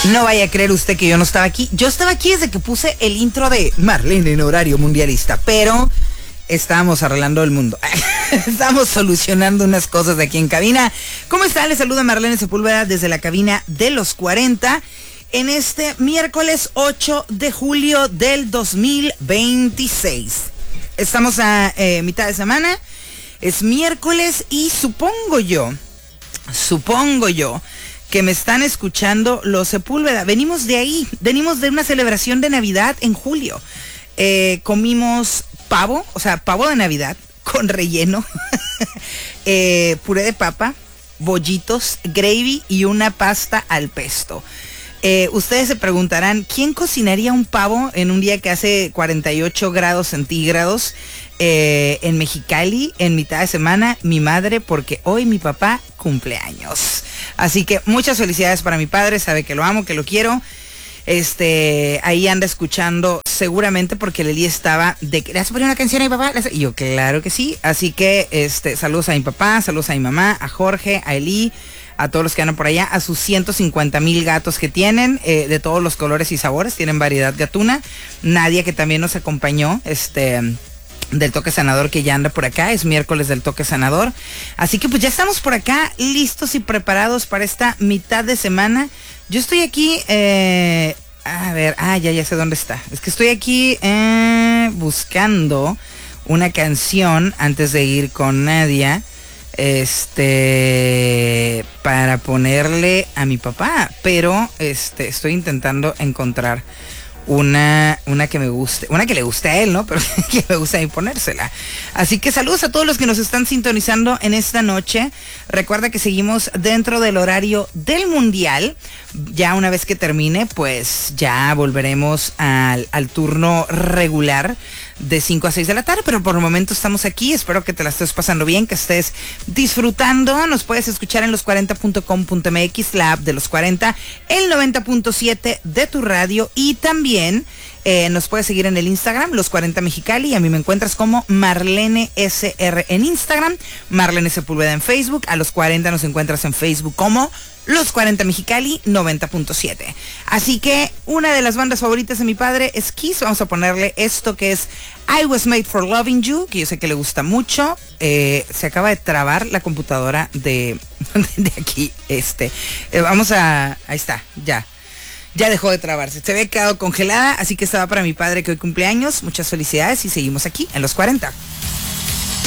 No vaya a creer usted que yo no estaba aquí. Yo estaba aquí desde que puse el intro de Marlene en horario mundialista, pero estábamos arreglando el mundo. Estamos solucionando unas cosas de aquí en cabina. ¿Cómo está? Le saluda Marlene Sepúlveda desde la cabina de los 40 en este miércoles 8 de julio del 2026. Estamos a mitad de semana, es miércoles y supongo yo que me están escuchando los Sepúlveda. Venimos de ahí, venimos de una celebración de Navidad en julio. Comimos pavo, o sea, pavo de Navidad con relleno, puré de papa, bollitos, gravy y una pasta al pesto. Ustedes se preguntarán, ¿quién cocinaría un pavo en un día que hace 48 grados centígrados en Mexicali en mitad de semana? Mi madre, porque hoy mi papá cumple años. Así que muchas felicidades para mi padre, sabe que lo amo, que lo quiero. Ahí anda escuchando seguramente porque Leli estaba de que ¿le vas a poner una canción a mi papá? Y yo, claro que sí. Así que saludos a mi papá, saludos a mi mamá, a Jorge, a Eli, a todos los que andan por allá, a sus 150,000 gatos que tienen, de todos los colores y sabores, tienen variedad gatuna. Nadia, que también nos acompañó, del Toque Sanador, que ya anda por acá, es miércoles del Toque Sanador. Así que pues ya estamos por acá, listos y preparados para esta mitad de semana. Yo estoy aquí, a ver, ya sé dónde está. Es que estoy aquí buscando una canción antes de ir con Nadia, para ponerle a mi papá, pero estoy intentando encontrar una que me guste, una que le guste a él, ¿no? Pero que me gusta a mí ponérsela. Así que saludos a todos los que nos están sintonizando en esta noche. Recuerda que seguimos dentro del horario del Mundial. Ya una vez que termine, pues ya volveremos al turno regular de 5 a 6 de la tarde, pero por el momento estamos aquí. Espero que te la estés pasando bien, que estés disfrutando. Nos puedes escuchar en los40.com.mx, la app de los 40, el 90.7 de tu radio, y también nos puedes seguir en el Instagram, Los 40 Mexicali. A mí me encuentras como Marlene SR en Instagram, Marlene Sepúlveda en Facebook. A Los 40 nos encuentras en Facebook como Los 40 Mexicali 90.7. Así que una de las bandas favoritas de mi padre es Kiss. Vamos a ponerle esto que es I Was Made for Loving You, que yo sé que le gusta mucho. Se acaba de trabar la computadora de aquí. Ahí está, ya dejó de trabarse. Se había quedado congelada, así que estaba para mi padre que hoy cumpleaños. Muchas felicidades y seguimos aquí en Los 40.